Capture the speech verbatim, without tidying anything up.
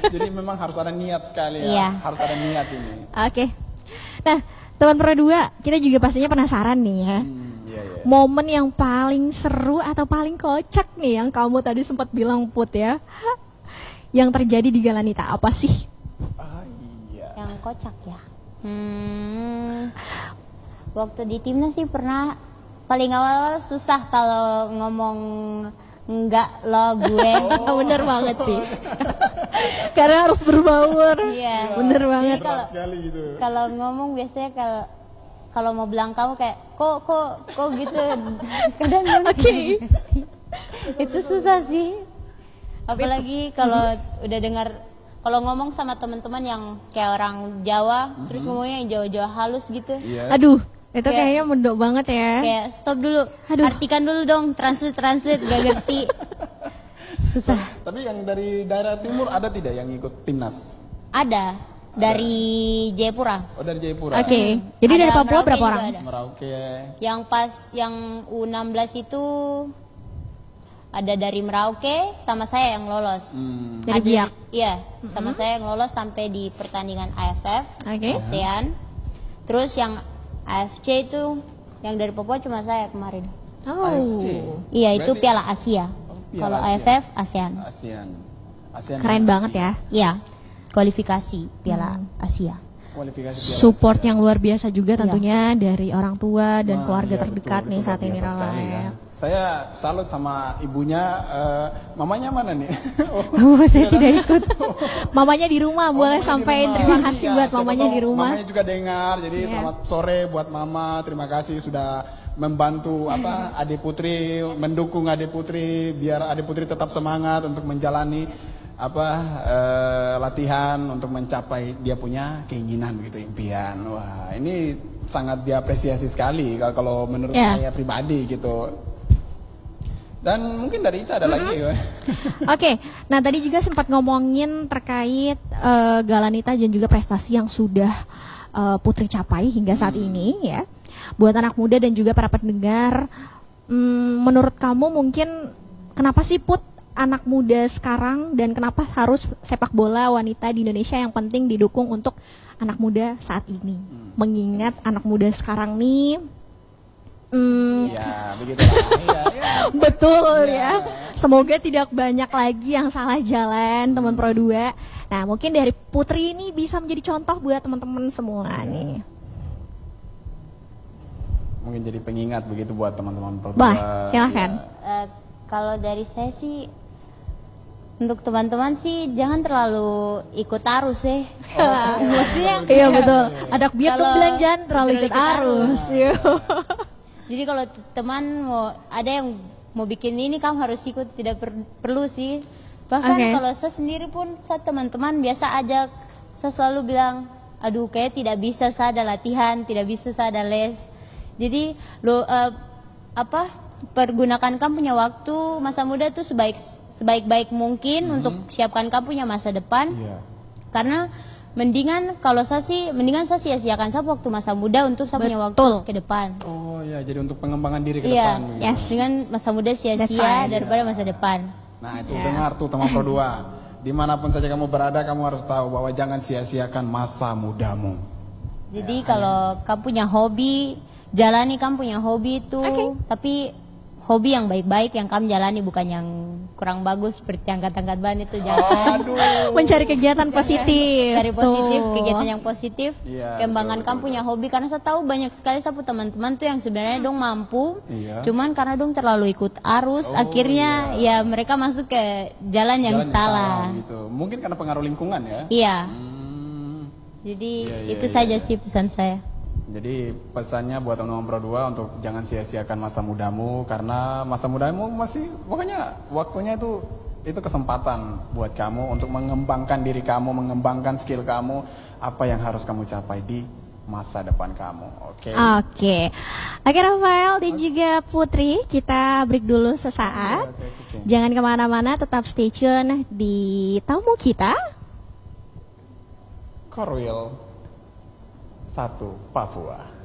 Jadi memang harus ada niat sekali ya. Iya. Harus ada niat ini. Oke. Nah, teman Pro dua, kita juga pastinya penasaran nih ya. Hmm, iya, iya. Momen yang paling seru atau paling kocak nih yang kamu tadi sempat bilang Put ya. Yang terjadi di Galanita apa sih? Ah, iya. Yang kocak ya. Hmm, waktu di timnas sih pernah paling awal susah kalau ngomong enggak lo gue. Oh, bener banget sih. Karena harus berbaur. Iya. Bener banget. Jadi kalau Berat sekali gitu. kalau ngomong biasanya kalau kalau mau bilang kamu kayak kok kok kok gitu. Kadang Oke. itu susah sih. Apalagi kalau udah dengar kalau ngomong sama teman-teman yang kayak orang Jawa, Mm-hmm. terus ngomongnya yang Jawa-Jawa halus gitu. Iya. Aduh, itu Kayak- kayaknya mendok banget ya. Kayak stop dulu, Aduh. artikan dulu dong, translate translate, gak ngerti. Susah. Tapi yang dari daerah timur ada tidak yang ikut timnas? Ada dari Jayapura. Oh, dari Jayapura. Oke. Jadi Ada dari Papua Merauke berapa juga orang? ada. Merauke. Yang pas yang U enam belas itu ada dari Merauke sama saya yang lolos. Hmm. Dari Ada- Biak. Iya, sama saya yang lolos sampai di pertandingan A F F, Oke. ASEAN. Terus yang A F C itu yang dari Papua cuma saya kemarin. Oh. A F C. Iya, itu Berarti- Piala Asia. Piala Kalau Asia. A F F ASEAN. ASEAN. ASEAN Keren dan banget Asia. ya. Iya, kualifikasi Piala Asia. Kualifikasi Piala Support Asia. yang luar biasa juga Iya. tentunya dari orang tua dan Wah, keluarga iya, terdekat betul, nih itu saat luar ini biasa sekali ya. Rafael. Saya salut sama ibunya, eh, mamanya mana nih? Oh, saya tidak ikut. Mamanya di rumah, boleh Mamanya di sampaikan rumah. terima kasih Iya, buat siapa mamanya tahu di rumah. Mamanya juga dengar, jadi Iya. selamat sore buat mama. Terima kasih sudah membantu apa adik putri, mendukung adik putri biar adik putri tetap semangat untuk menjalani apa eh, latihan untuk mencapai dia punya keinginan begitu, impian. Wah, ini sangat diapresiasi sekali kalau- kalau menurut Ya. saya pribadi gitu. Dan mungkin dari Ica ada lagi ya. Oke, nah tadi juga sempat ngomongin terkait eh, Galanita dan juga prestasi yang sudah eh, Putri capai hingga saat ini ya. Buat anak muda dan juga para pendengar, hmm, menurut kamu mungkin kenapa sih Put anak muda sekarang dan kenapa harus sepak bola wanita di Indonesia yang penting didukung untuk anak muda saat ini? Mengingat anak muda sekarang nih, hmm, Iya, begitulah. Iya, iya. betul Iya. ya. Semoga tidak banyak lagi yang salah jalan teman Pro dua. Nah, mungkin dari Putri ini bisa menjadi contoh buat teman-teman semua nih. Mungkin jadi pengingat begitu buat teman-teman Pro Bah, dua. silahkan. Eh, kalau dari saya sih untuk teman-teman sih jangan terlalu ikut arus ya. Maksudnya Iya betul. Ada biar Kalau bilang jangan terlalu terlalu ikut ikut arus. Iya. jadi kalau t- teman mau ada yang mau bikin ini kamu harus ikut, tidak per- perlu sih. Bahkan Oke. kalau saya sendiri pun saya teman-teman biasa ajak, saya selalu bilang, aduh kayak tidak bisa saya ada latihan, tidak bisa saya ada les. Jadi lo eh, apa pergunakan kamu punya waktu masa muda tuh sebaik sebaik-baik mungkin untuk siapkan kamu punya masa depan. Iya. Karena mendingan kalau saya sih mendingan saya sia-siakan saya waktu masa muda untuk saya punya waktu Betul. ke depan. Oh ya, jadi untuk pengembangan diri ke Iya, depan. begitu. yes. dengan masa muda That's sia-sia right. daripada masa depan. Nah itu dengar tuh teman Pro dua. Dimanapun saja kamu berada, kamu harus tahu bahwa jangan sia-siakan masa mudamu. Jadi kalau kamu punya hobi, jalani kamu punya hobi itu, Oke. tapi hobi yang baik-baik yang kamu jalani, bukan yang kurang bagus seperti angkat-angkat ban itu jangan. Aduh. Mencari kegiatan positif. Dari positif, Tuh. kegiatan yang positif, Iya, kembangan betul, kamu betul, punya hobi. Karena saya tahu banyak sekali saya punya teman-teman tuh yang sebenarnya dong mampu, Iya. cuman karena dong terlalu ikut arus, Oh, akhirnya ya mereka masuk ke jalan yang Jalan salah. gitu. Mungkin karena pengaruh lingkungan ya. Iya, Hmm. jadi Iya, iya, itu iya, saja iya. sih pesan saya. Jadi pesannya buat teman-teman Pro dua untuk jangan sia-siakan masa mudamu, karena masa mudamu masih pokoknya waktunya itu itu kesempatan buat kamu untuk mengembangkan diri kamu, mengembangkan skill kamu, apa yang harus kamu capai di masa depan kamu. Oke. Oke. Oke Rafael dan juga Putri, kita break dulu sesaat. Oke, oke, oke. Jangan kemana-mana, tetap stay tune di tamu kita. Korwil satu Papua.